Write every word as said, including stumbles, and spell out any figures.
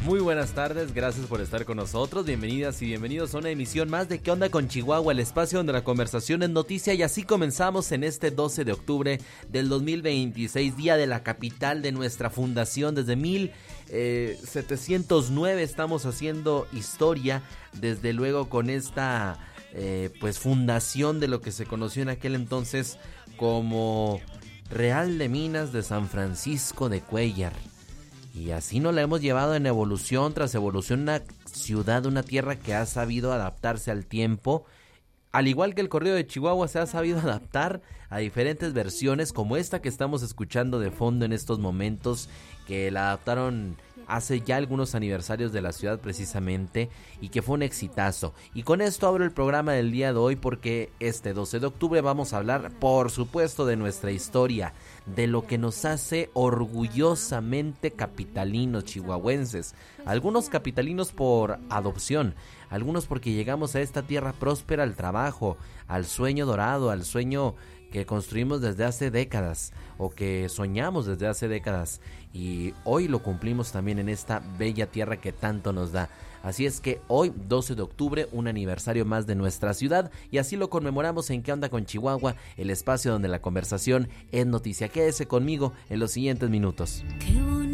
Muy buenas tardes, gracias por estar con nosotros, bienvenidas y bienvenidos a una emisión más de ¿Qué onda con Chihuahua? El espacio donde la conversación es noticia, y así comenzamos en este doce de octubre del dos mil veintiséis, día de la capital de nuestra fundación. Desde mil setecientos nueve estamos haciendo historia, desde luego con esta eh, pues fundación de lo que se conoció en aquel entonces como Real de Minas de San Francisco de Cuéllar. Y así nos la hemos llevado en evolución tras evolución, una ciudad, una tierra que ha sabido adaptarse al tiempo. Al igual que el corrido de Chihuahua se ha sabido adaptar a diferentes versiones, como esta que estamos escuchando de fondo en estos momentos, que la adaptaron hace ya algunos aniversarios de la ciudad precisamente, y que fue un exitazo. Y con esto abro el programa del día de hoy, porque este doce de octubre vamos a hablar, por supuesto, de nuestra historia, de lo que nos hace orgullosamente capitalinos chihuahuenses. Algunos capitalinos por adopción, algunos porque llegamos a esta tierra próspera al trabajo, al sueño dorado, al sueño que construimos desde hace décadas, o que soñamos desde hace décadas, y hoy lo cumplimos también en esta bella tierra que tanto nos da. Así es que hoy, doce de octubre, un aniversario más de nuestra ciudad, y así lo conmemoramos en ¿Qué onda con Chihuahua? El espacio donde la conversación es noticia. Quédese conmigo en los siguientes minutos. Qué